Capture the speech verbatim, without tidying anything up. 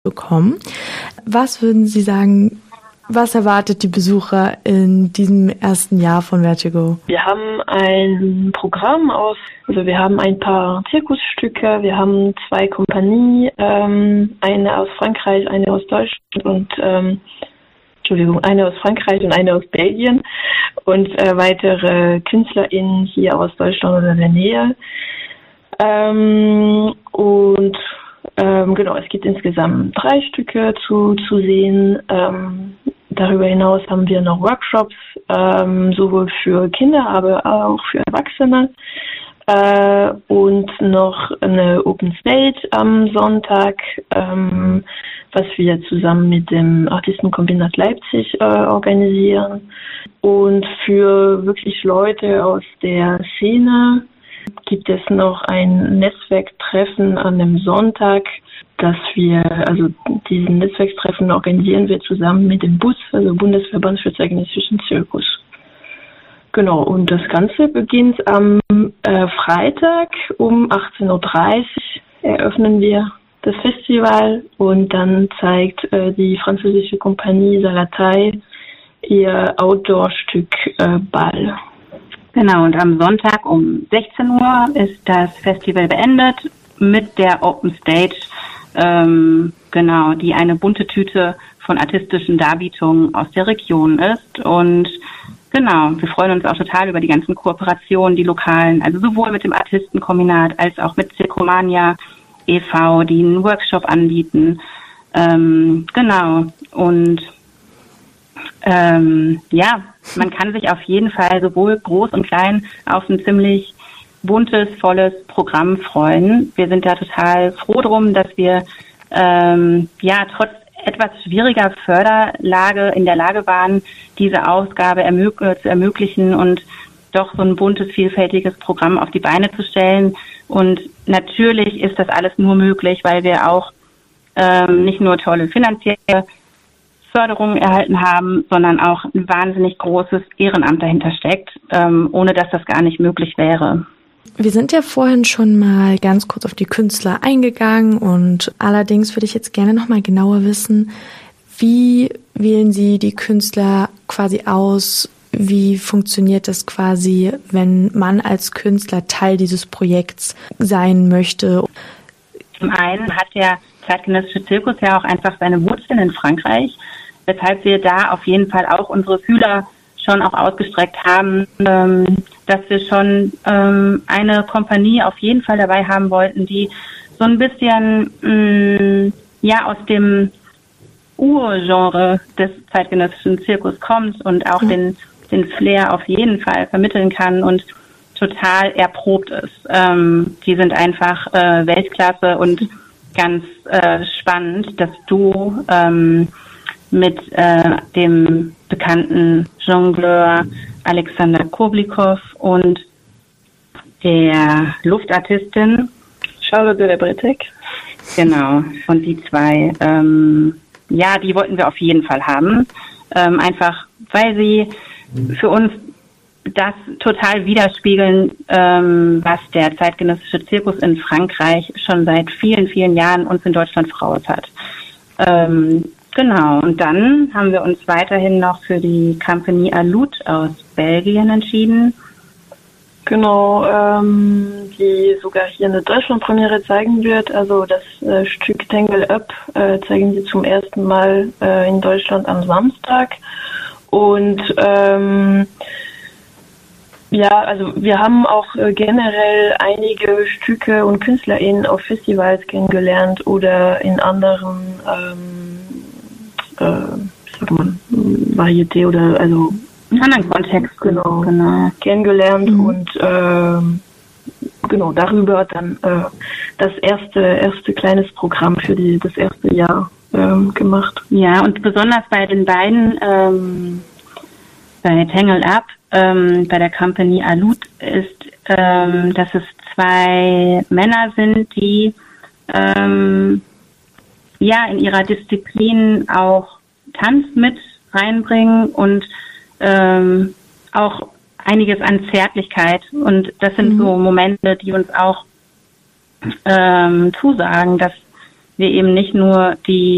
bekommen. Was würden Sie sagen, was erwartet die Besucher in diesem ersten Jahr von Vertigo? Wir haben ein Programm aus, also wir haben ein paar Zirkusstücke, wir haben zwei Kompanien, ähm, eine aus Frankreich, eine aus Deutschland und ähm, Entschuldigung, eine aus Frankreich und eine aus Belgien und äh, weitere KünstlerInnen hier aus Deutschland oder der Nähe. Ähm, und ähm, genau, es gibt insgesamt drei Stücke zu, zu sehen. Ähm, darüber hinaus haben wir noch Workshops, ähm, sowohl für Kinder, aber auch für Erwachsene. Äh, und noch eine Open Stage am Sonntag, ähm, was wir zusammen mit dem Artistenkombinat Leipzig äh, organisieren. Und für wirklich Leute aus der Szene gibt es noch ein Netzwerktreffen an dem Sonntag, dass wir, also diesen Netzwerktreffen organisieren wir zusammen mit dem B U S, also Bundesverband für zeitgenössischen Zirkus. Genau, und das Ganze beginnt am äh, Freitag um achtzehn Uhr dreißig eröffnen wir das Festival und dann zeigt äh, die französische Kompanie Salatay ihr Outdoor-Stück äh, Ball. Genau, und am Sonntag um sechzehn Uhr ist das Festival beendet mit der Open Stage, ähm, genau, die eine bunte Tüte von artistischen Darbietungen aus der Region ist. Und genau, wir freuen uns auch total über die ganzen Kooperationen, die lokalen, also sowohl mit dem Artistenkombinat als auch mit Circomania e V, die einen Workshop anbieten. Ähm, genau, und ähm, ja, man kann sich auf jeden Fall sowohl groß und klein auf ein ziemlich buntes, volles Programm freuen. Wir sind da total froh drum, dass wir ähm, ja trotz etwas schwieriger Förderlage in der Lage waren, diese Ausgabe ermög- zu ermöglichen und doch so ein buntes, vielfältiges Programm auf die Beine zu stellen. Und natürlich ist das alles nur möglich, weil wir auch ähm, nicht nur tolle finanzielle Förderung erhalten haben, sondern auch ein wahnsinnig großes Ehrenamt dahinter steckt, ähm, ohne dass das gar nicht möglich wäre. Wir sind ja vorhin schon mal ganz kurz auf die Künstler eingegangen und allerdings würde ich jetzt gerne noch mal genauer wissen, wie wählen Sie die Künstler quasi aus? Wie funktioniert das quasi, wenn man als Künstler Teil dieses Projekts sein möchte? Zum einen hat der zeitgenössische Zirkus ja auch einfach seine Wurzeln in Frankreich, weshalb wir da auf jeden Fall auch unsere Fühler schon auch ausgestreckt haben, ähm, dass wir schon ähm, eine Kompanie auf jeden Fall dabei haben wollten, die so ein bisschen mh, ja aus dem Urgenre des zeitgenössischen Zirkus kommt und auch mhm. den den Flair auf jeden Fall vermitteln kann und total erprobt ist. Ähm, die sind einfach äh, Weltklasse und ganz äh, spannend, dass du ähm, mit äh, dem bekannten Jongleur Alexander Koblikow und der Luftartistin Charlotte de la Bretèque. Genau, und die zwei, ähm, ja, die wollten wir auf jeden Fall haben. Ähm, einfach, weil sie für uns das total widerspiegeln, ähm, was der zeitgenössische Zirkus in Frankreich schon seit vielen, vielen Jahren uns in Deutschland voraus hat. Ähm, genau, und dann haben wir uns weiterhin noch für die Compagnie Aloud aus Belgien entschieden. Genau, ähm, die sogar hier eine Deutschlandpremiere zeigen wird. Also das äh, Stück Tangle Up äh, zeigen sie zum ersten Mal äh, in Deutschland am Samstag. Und ähm, ja, also wir haben auch äh, generell einige Stücke und KünstlerInnen auf Festivals kennengelernt oder in anderen ähm, äh, sagt man, Varieté oder also in anderen Kontext genau, genau kennengelernt mhm. und ähm, genau darüber dann äh, das erste erste kleines Programm für die das erste Jahr ähm, gemacht. Ja, und besonders bei den beiden ähm, bei Tangle Up, ähm, bei der Compagnie Aloud ist, ähm, dass es zwei Männer sind, die ähm, ja in ihrer Disziplin auch Tanz mit reinbringen und ähm, auch einiges an Zärtlichkeit. Und das sind mhm. so Momente, die uns auch ähm, zusagen, dass wir eben nicht nur die